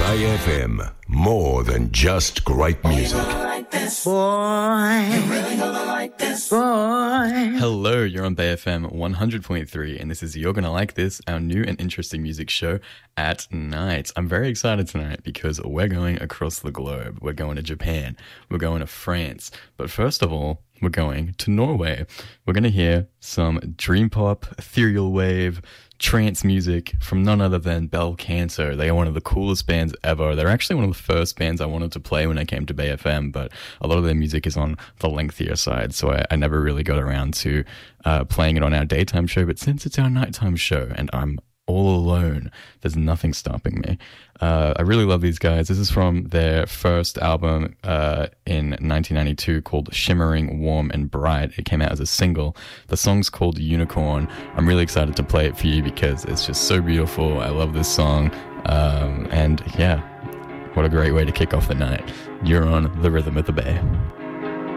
Bay FM, more than just great music. Hello, you're on Bay FM 100.3, and this is You're Gonna Like This, our new and interesting music show at night. I'm very excited tonight because we're going across the globe. We're going to Japan. We're going to France. But first of all, we're going to Norway. We're going to hear some dream pop, ethereal wave, trance music from none other than Belcanto. They are one of the coolest bands ever. They're actually one of the first bands I wanted to play when I came to Bay FM, but a lot of their music is on the lengthier side, so I never really got around to playing it on our daytime show. But since it's our nighttime show and I'm all alone, there's nothing stopping me. I really love these guys. This is from their first album in 1992 called Shimmering, Warm and Bright. It came out as a single. The song's called Unicorn. I'm really excited to play it for you because it's just so beautiful. I love this song. And yeah, what a great way to kick off the night. You're on the Rhythm of the Bay.